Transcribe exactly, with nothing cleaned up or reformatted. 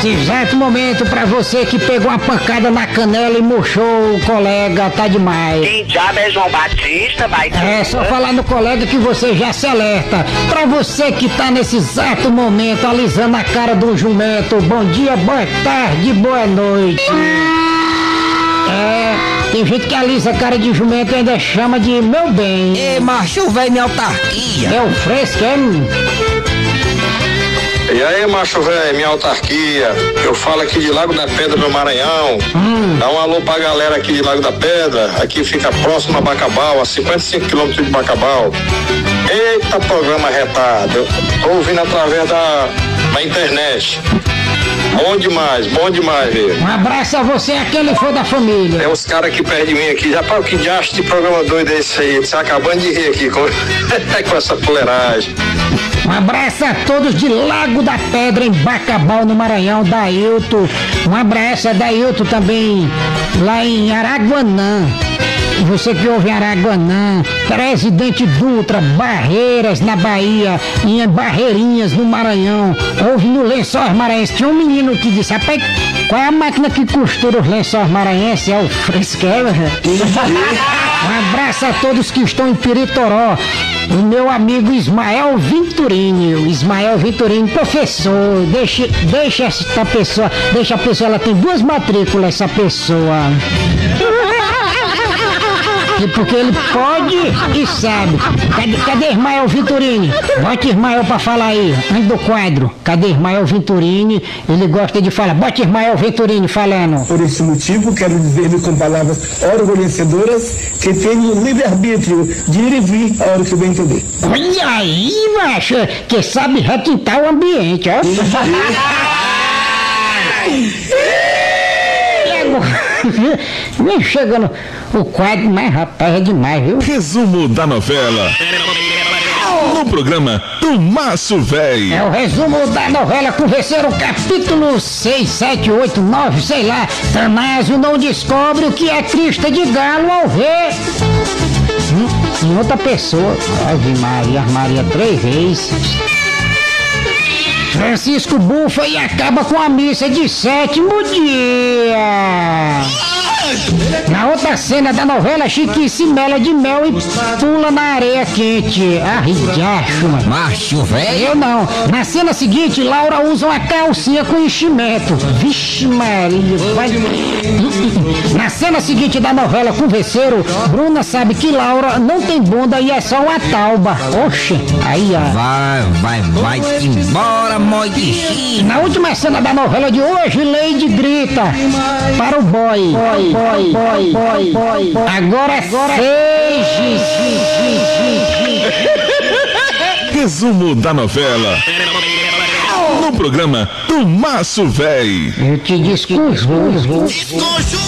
Nesse exato momento, pra você que pegou uma pancada na canela e murchou o colega, tá demais. Quem diabo é João Batista, vai? É, só falar no colega que você já se alerta. Pra você que tá nesse exato momento alisando a cara do jumento, bom dia, boa tarde, boa noite. É, tem gente que alisa a cara de jumento e ainda chama de meu bem. Ei, macho, velho, minha autarquia. É o fresco, é? E aí, macho velho, minha autarquia, eu falo aqui de Lago da Pedra, no Maranhão. Hum. Dá um alô pra galera aqui de Lago da Pedra, aqui fica próximo a Bacabal, a cinquenta e cinco quilômetros de Bacabal. Eita, programa retado, eu tô ouvindo através da, da internet. Bom demais, bom demais, viu? Um abraço a você, aquele for da família. Tem uns caras aqui perto de mim aqui, já para o que diacho de programa doido é esse aí? Você acabando de rir aqui com, com essa fuleiragem. Um abraço a todos de Lago da Pedra, em Bacabal, no Maranhão, Dailton. Um abraço a Dailton também, lá em Araguanã. Você que ouve Araguanã, Presidente Dutra, Barreiras na Bahia, em Barreirinhas no Maranhão, ouve no Lençóis Maranhenses. Tinha um menino que disse, rapaz, qual é a máquina que costura os Lençóis Maranhenses? É o Fresqueira. Um abraço a todos que estão em Piritoró. O meu amigo Ismael Vinturini, o Ismael Vinturini, professor, deixa, deixa essa pessoa, deixa a pessoa, ela tem duas matrículas, essa pessoa. Porque ele pode e sabe. Cadê, cadê Ismael Vinturini? Bote Ismael pra falar aí, antes do quadro. Cadê Ismael Vinturini? Ele gosta de falar. Bote Ismael Vinturini falando. Por esse motivo, quero dizer-lhe com palavras orgulhecedoras que tenho livre-arbítrio de ir e vir a hora que eu bem entender. Olha aí, macho, que sabe requintar o ambiente, ó. Vem chegando o quadro, mas rapaz, é demais, viu? Resumo da novela. No programa do Maço Véi. É o resumo da novela Converseiro, capítulo seis, sete, oito, nove, sei lá. Tanásio não descobre o que é crista de galo ao ver hum, em outra pessoa. Ave Maria, Maria três vezes. Francisco bufa e acaba com a missa de sétimo dia. Na outra cena da novela, Chiquinho se mela de mel e pula na areia quente. Ah, ridacho, mano. Macho, velho. Eu não. Na cena seguinte, Laura usa uma calcinha com enchimento. Vixe Maria. Vai... Na cena seguinte da novela Converseiro, Bruna sabe que Laura não tem bunda e é só uma tauba. Oxe, aí ó. Vai, vai, vai embora, mãe de... Na última cena da novela de hoje, Lady grita para o boy. Boy, boy, boy, boy, boy. Agora, agora, seis. Resumo da novela. No programa do Maço Véi. Eu te disse que